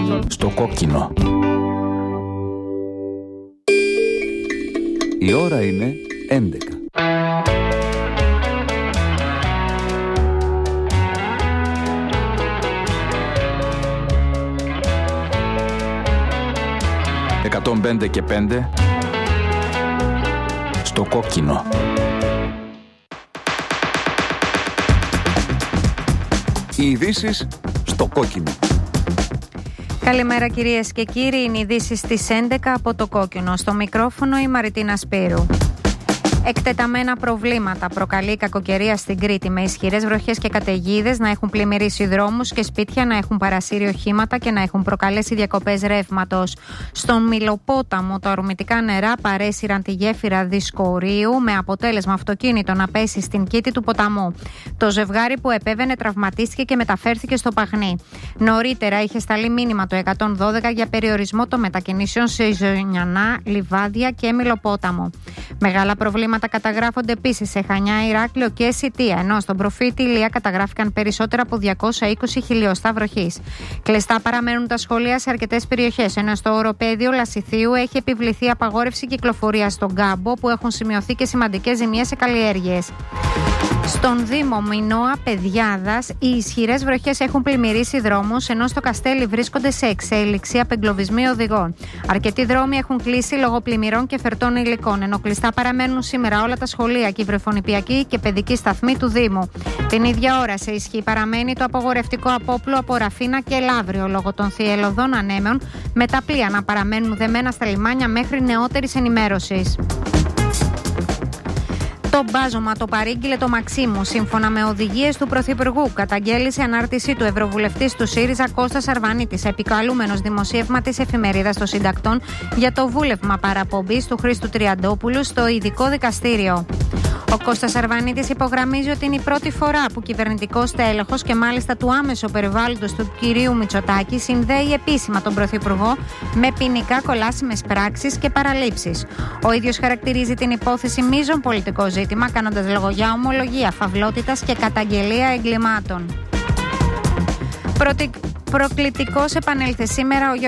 Στο κόκκινο. Η ώρα είναι 11. «105 και 5» στο κόκκινο. Οι ειδήσεις στο κόκκινο. Καλημέρα κυρίες και κύριοι, είναι οι ειδήσεις στις 11 από το κόκκινο. Στο μικρόφωνο η Μαριτίνα Σπύρου. Εκτεταμένα προβλήματα προκαλεί η κακοκαιρία στην Κρήτη, με ισχυρές βροχές και καταιγίδες να έχουν πλημμυρίσει δρόμους και σπίτια, να έχουν παρασύρει οχήματα και να έχουν προκαλέσει διακοπές ρεύματος. Στον Μυλοπόταμο, τα ορμητικά νερά παρέσυραν τη γέφυρα Δισκορίου, με αποτέλεσμα αυτοκίνητο να πέσει στην κήτη του ποταμού. Το ζευγάρι που επέβαινε τραυματίστηκε και μεταφέρθηκε στο Παχνί. Νωρίτερα είχε σταλεί μήνυμα το 112 για περιορισμό των μετακινήσεων σε Ιζωνιανά, Λιβάδια και Μυλοπόταμο. Μεγάλα προβλήματα καταγράφονται επίσης σε Χανιά, Ηράκλειο και Σιτία, ενώ στον Προφήτη Ηλία καταγράφηκαν περισσότερα από 220 χιλιοστά βροχής. Κλειστά παραμένουν τα σχολεία σε αρκετές περιοχές, ενώ στο οροπέδιο Λασιθίου έχει επιβληθεί απαγόρευση κυκλοφορίας στον Κάμπο, που έχουν σημειωθεί και σημαντικές ζημιές σε καλλιέργειες. Στον Δήμο Μινώα Παιδιάδας, οι ισχυρές βροχές έχουν πλημμυρίσει δρόμους, ενώ στο Καστέλι βρίσκονται σε εξέλιξη απεγκλωβισμοί οδηγών. Αρκετοί δρόμοι έχουν κλείσει λόγω πλημμυρών και φερτών υλικών, ενώ κλειστά παραμένουν σήμερα όλα τα σχολεία και η βρεφονιπιακή και παιδική σταθμή του Δήμου. Την ίδια ώρα σε ισχύ παραμένει το απογορευτικό απόπλου από Ραφίνα και Λαύριο λόγω των θυελλωδών ανέμεων, με τα πλοία να παραμένουν δεμένα στα λιμάνια μέχρι νεότερης ενημέρωσης. Το μπάζωμα το παρήγγειλε το Μαξίμου. Σύμφωνα με οδηγίες του Πρωθυπουργού, καταγγέλησε ανάρτησή του Ευρωβουλευτής του ΣΥΡΙΖΑ Κώστας Αρβανίτης, επικαλούμενος δημοσίευμα της Εφημερίδας των Συντακτών για το βούλευμα παραπομπής του Χρήστου Τριαντόπουλου στο ειδικό δικαστήριο. Ο Κώστας Αρβανίτης υπογραμμίζει ότι είναι η πρώτη φορά που κυβερνητικός τέλεχος και μάλιστα του άμεσου περιβάλλοντος του κυρίου Μητσοτάκη συνδέει επίσημα τον Πρωθυπουργό με ποινικά κολάσιμες πράξεις και παραλήψεις. Ο ίδιος χαρακτηρίζει την υπόθεση μείζον πολιτικό ζήτημα, κάνοντας λόγο για ομολογία φαυλότητας και καταγγελία εγκλημάτων. Προκλητικός επανέλθε σήμερα ο